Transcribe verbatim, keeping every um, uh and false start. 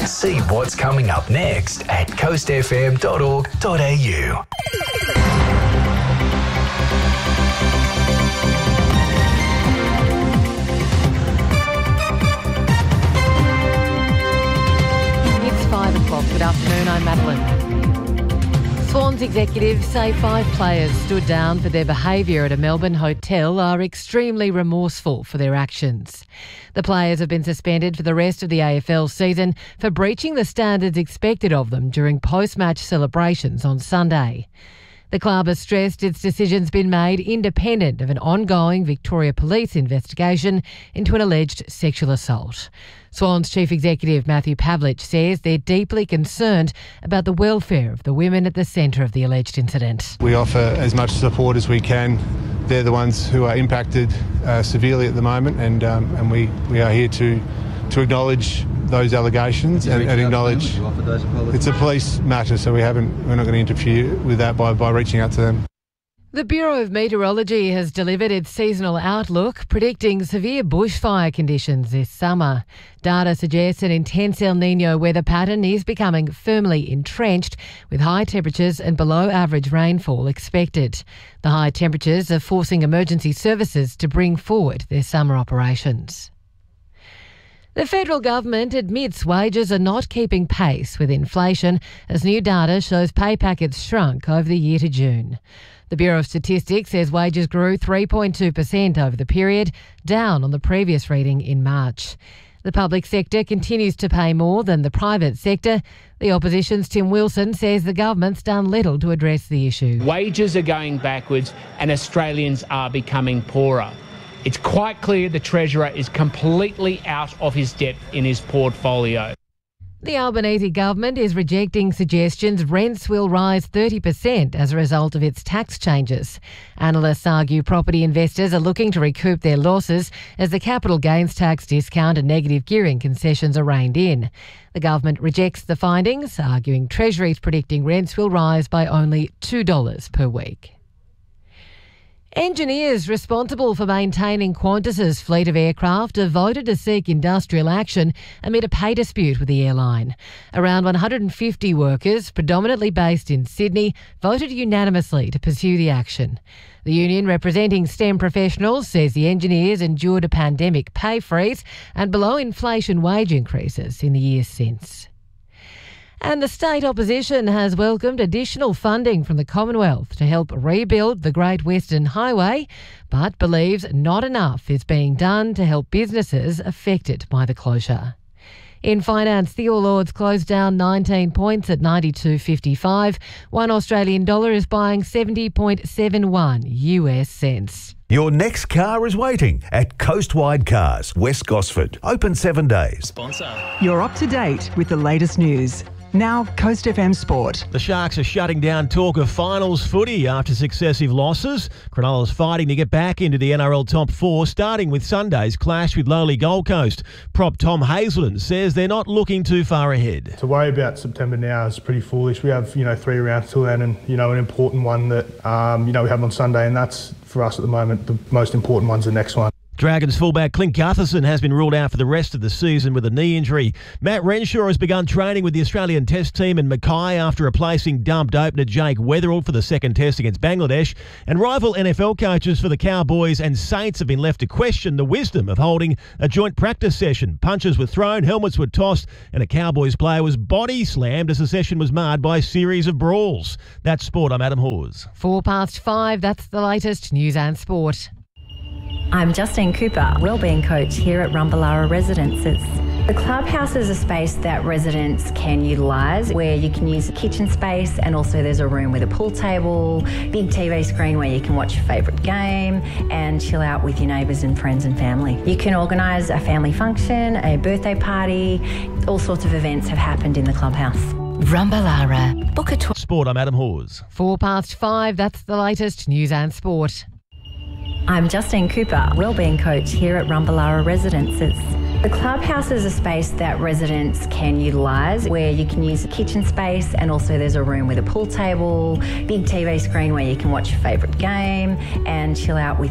See what's coming up next at coast f m dot org dot a u. It's five o'clock. Good afternoon, I'm Madeline. Swans executives say five players stood down for their behaviour at a Melbourne hotel are extremely remorseful for their actions. The players have been suspended for the rest of the A F L season for breaching the standards expected of them during post-match celebrations on Sunday. The club has stressed its decision's been made independent of an ongoing Victoria Police investigation into an alleged sexual assault. Swans Chief Executive Matthew Pavlich says they're deeply concerned about the welfare of the women at the centre of the alleged incident. We offer as much support as we can. They're the ones who are impacted uh, severely at the moment, and um, and we, we are here to to acknowledge those allegations and, and acknowledge it's a police matter, so we haven't we're not going to interfere with that by, by reaching out to them. The Bureau of Meteorology has delivered its seasonal outlook, predicting severe bushfire conditions this summer. Data suggests an intense El Niño weather pattern is becoming firmly entrenched, with high temperatures and below average rainfall expected. The high temperatures are forcing emergency services to bring forward their summer operations. The federal government admits wages are not keeping pace with inflation as new data shows pay packets shrunk over the year to June. The Bureau of Statistics says wages grew three point two percent over the period, down on the previous reading in March. The public sector continues to pay more than the private sector. The opposition's Tim Wilson says the government's done little to address the issue. Wages are going backwards and Australians are becoming poorer. It's quite clear the Treasurer is completely out of his depth in his portfolio. The Albanese government is rejecting suggestions rents will rise thirty percent as a result of its tax changes. Analysts argue property investors are looking to recoup their losses as the capital gains tax discount and negative gearing concessions are reined in. The government rejects the findings, arguing Treasury is predicting rents will rise by only two dollars per week. Engineers responsible for maintaining Qantas's fleet of aircraft have voted to seek industrial action amid a pay dispute with the airline. Around one hundred fifty workers, predominantly based in Sydney, voted unanimously to pursue the action. The union representing STEM professionals says the engineers endured a pandemic pay freeze and below-inflation wage increases in the years since. And the state opposition has welcomed additional funding from the Commonwealth to help rebuild the Great Western Highway, but believes not enough is being done to help businesses affected by the closure. In finance, the All Ords closed down nineteen points at ninety-two fifty-five. One Australian dollar is buying seventy point seven one U S cents. Your next car is waiting at Coastwide Cars, West Gosford. Open seven days. Sponsor. You're up to date with the latest news. Now, Coast F M Sport. The Sharks are shutting down talk of finals footy after successive losses. Cronulla's fighting to get back into the N R L top four, starting with Sunday's clash with lowly Gold Coast. Prop Tom Hazelton says they're not looking too far ahead. To worry about September now is pretty foolish. We have, you know, three rounds till then, and, you know, an important one that, um, you know, we have on Sunday, and that's, for us at the moment, the most important one's the next one. Dragons fullback Clint Gutherson has been ruled out for the rest of the season with a knee injury. Matt Renshaw has begun training with the Australian Test team in Mackay after replacing dumped opener Jake Weatherall for the second test against Bangladesh. And rival N F L coaches for the Cowboys and Saints have been left to question the wisdom of holding a joint practice session. Punches were thrown, helmets were tossed, and a Cowboys player was body slammed as the session was marred by a series of brawls. That's sport. I'm Adam Hawes. Four past five, that's the latest news and sport. I'm Justine Cooper, wellbeing coach here at Rumballara Residences. The clubhouse is a space that residents can utilise, where you can use a kitchen space, and also there's a room with a pool table, big T V screen where you can watch your favourite game and chill out with your neighbours and friends and family. You can organise a family function, a birthday party, all sorts of events have happened in the clubhouse. Rumballara. Book a tour. Sport. I'm Adam Hawes. Four past five, that's the latest news and sport. I'm Justine Cooper, wellbeing coach here at Rumballara Residences. The clubhouse is a space that residents can utilise, where you can use a kitchen space, and also there's a room with a pool table, big T V screen where you can watch your favourite game and chill out with